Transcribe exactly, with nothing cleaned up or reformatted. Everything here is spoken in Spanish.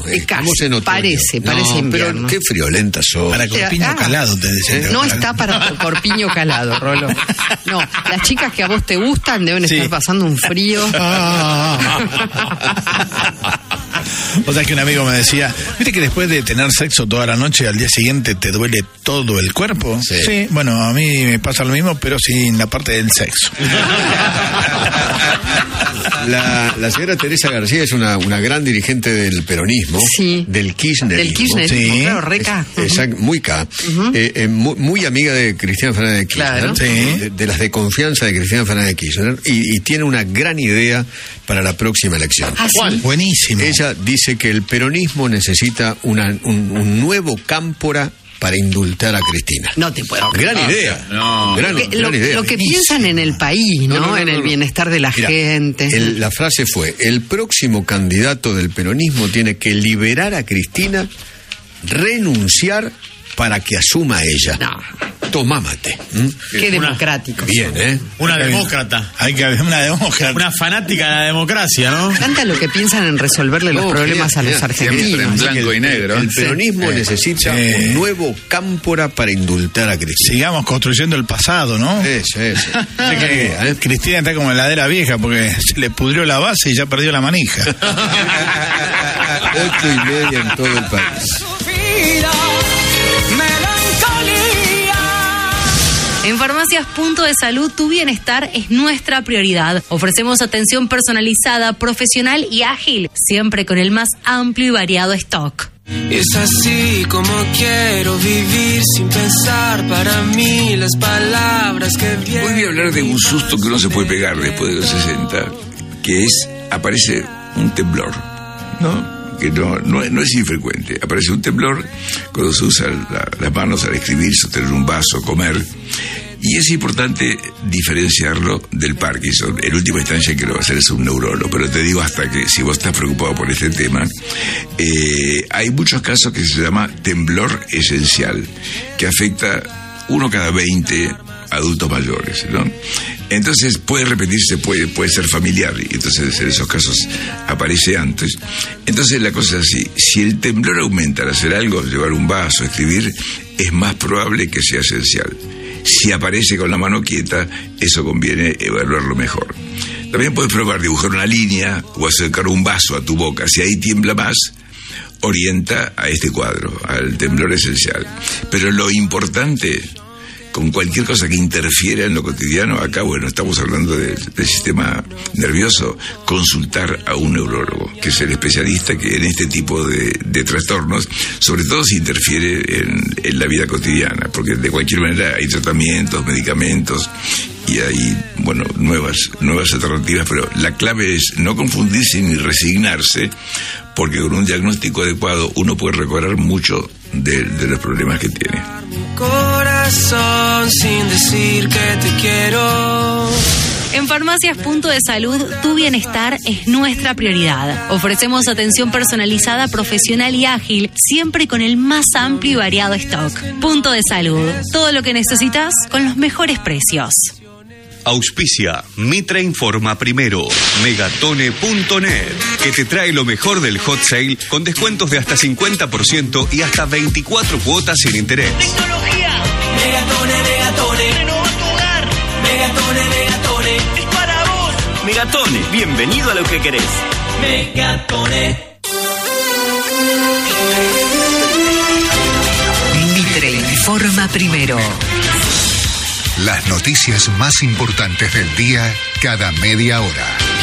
estamos en otoño. Parece, parece no, invierno. Pero qué friolenta sos. Para corpiño ah, calado, te decía. No está para corpiño calado, Rolo. No, las chicas que a vos te gustan deben sí. estar pasando un frío. O sea que un amigo me decía, ¿viste que después de tener sexo toda la noche al día siguiente te duele todo el cuerpo? Sí. Sí, bueno, a mí me pasa lo mismo, pero sin la parte del sexo. La, la señora Teresa García es una, una gran dirigente del peronismo, sí. del kirchnerismo. Del kirchnerismo, sí. claro, reca. Es, uh-huh. Muy K. Uh-huh. eh, eh, muy, muy amiga de Cristina Fernández de Kirchner. Claro. Sí. De, de las de confianza de Cristina Fernández de Kirchner. Y, y tiene una gran idea para la próxima elección. ¿Ah, sí? Buenísimo. Ella dice que el peronismo necesita una, un, un nuevo cámpora para indultar a Cristina. No te puedo creer. Gran idea. No. Gran, que, gran lo, idea. lo que piensan en el país, ¿no? No, no, no, en no, el no. bienestar de la Mira, gente. El, la frase fue: el próximo candidato del peronismo tiene que liberar a Cristina, renunciar para que asuma ella. No. Tomá mate. ¿Mm? Qué Una, democrático. Bien, ¿eh? Una demócrata. Hay que haber una demócrata. Una fanática de la democracia, ¿no? Canta lo que piensan en resolverle los Oh, problemas bien, a los bien. argentinos. Siempre en blanco y negro. El peronismo Sí. necesita Sí. un nuevo cámpora para indultar a Cristina. Sigamos construyendo el pasado, ¿no? Eso, eso. Sé que, idea, ¿eh? Cristina está como heladera vieja porque se le pudrió la base y ya perdió la manija. Ocho y media en todo el país. En Farmacias Punto de Salud, tu bienestar es nuestra prioridad. Ofrecemos atención personalizada, profesional y ágil, siempre con el más amplio y variado stock. Es así como quiero vivir sin pensar para mí las palabras que vienen. Hoy voy a hablar de un susto que uno se puede pegar después de los sesenta, que es, aparece un temblor, ¿no? Que no, no, no es infrecuente. Aparece un temblor cuando se usa la, las manos al escribir, sostener un vaso, comer. Y es importante diferenciarlo del Parkinson. En última instancia, que lo va a hacer es un neurólogo. Pero te digo hasta que, si vos estás preocupado por este tema, eh, hay muchos casos que se llama temblor esencial, que afecta uno cada veinte adultos mayores, ¿no? Entonces puede repetirse, puede, puede ser familiar, y entonces en esos casos aparece antes. Entonces la cosa es así: si el temblor aumenta al hacer algo, llevar un vaso, escribir, es más probable que sea esencial. Si aparece con la mano quieta, eso conviene evaluarlo mejor. También puedes probar dibujar una línea o acercar un vaso a tu boca. Si ahí tiembla más, orienta a este cuadro, al temblor esencial. Pero lo importante, con cualquier cosa que interfiera en lo cotidiano, acá, bueno, estamos hablando de, del sistema nervioso, consultar a un neurólogo, que es el especialista que en este tipo de, de trastornos, sobre todo si interfiere en, en la vida cotidiana, porque de cualquier manera hay tratamientos, medicamentos, y hay, bueno, nuevas, nuevas alternativas, pero la clave es no confundirse ni resignarse, porque con un diagnóstico adecuado uno puede recuperar mucho de, de los problemas que tiene. Corazón sin decir que te quiero. En Farmacias Punto de Salud, tu bienestar es nuestra prioridad. Ofrecemos atención personalizada, profesional y ágil, siempre con el más amplio y variado stock. Punto de Salud, todo lo que necesitas con los mejores precios. Auspicia Mitra Informa Primero, Megatone punto net, que te trae lo mejor del hot sale con descuentos de hasta cincuenta por ciento y hasta veinticuatro cuotas sin interés. Tecnología. Megatone, Megatone. Renova tu hogar. Megatone, Megatone. Es para vos. Megatone, bienvenido a lo que querés. Megatone. Mitre Informa Primero. Las noticias más importantes del día cada media hora.